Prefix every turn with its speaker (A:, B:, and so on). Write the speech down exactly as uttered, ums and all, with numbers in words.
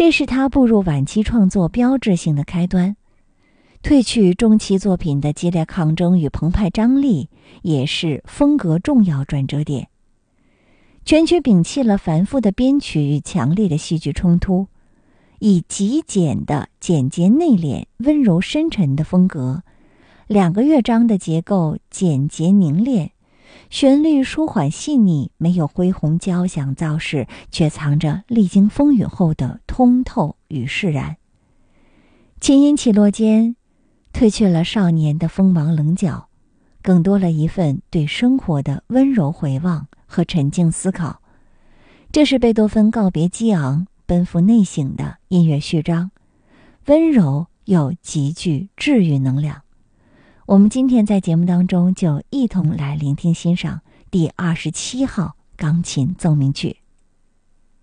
A: 这是他步入晚期创作标志性的开端。褪去中期作品的激烈抗争与澎湃张力，也是风格重要转折点。全曲摒弃了繁复的编曲与强烈的戏剧冲突，以极简的简洁内敛、温柔深沉的风格，两个乐章的结构简洁凝练，旋律舒缓细腻，没有恢宏交响造势，却藏着历经风雨后的通透与释然。琴音起落间，褪去了少年的锋芒棱角，更多了一份对生活的温柔回望和沉静思考。这是贝多芬告别激昂、奔赴内省的音乐序章，温柔又极具治愈能量。我们今天在节目当中就一同来聆听欣赏第二十七号钢琴奏鸣曲。